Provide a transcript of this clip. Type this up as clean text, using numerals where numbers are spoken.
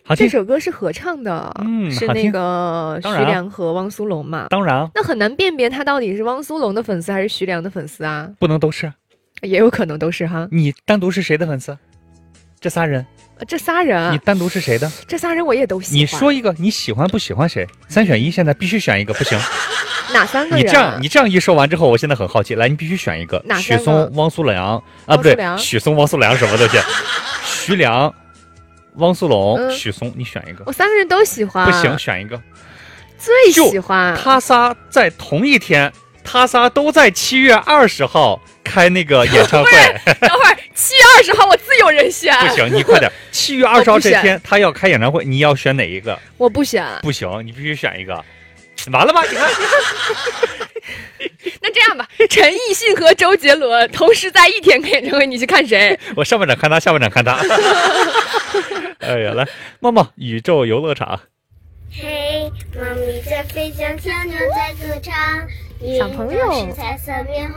好听。 这首歌是合唱的，是那个徐良和汪苏泷嘛？ 当然， 那很难辨别他到底是汪苏泷的粉丝还是徐良的粉丝啊？ 不能都是， 也有可能都是哈。 你单独是谁的粉丝？这仨人，你单独是谁的？ 这仨人我也都喜欢。 你说一个，你喜欢不喜欢谁？3选1，现在必须选一个，不行。 哪3个人？ 你这样一说完之后，我现在很好奇，来，你必须选一个。 哪3个？ 许嵩、汪苏良啊，不对，许嵩、汪苏良什么东西？徐良、汪苏泷、许嵩，你选一个。 我3个人都喜欢。 不行，选一个。 最喜欢他仨在同一天，他仨都在7月20号开那个演唱会。 等会儿7月20号我自有人选。 不行，你快点。7月20号这天他要开演唱会，你要选哪一个？ 我不选。 不行，你必须选一个。完了吧？你看。 那这样吧，陈奕迅和周杰伦同时在一天开演唱会，你去看谁？ 我上半场看他，下半场看他。哎呀，来，茂茂宇宙游乐场。 嘿，猫咪在飞翔，小鸟在歌唱， 小朋友是彩色棉花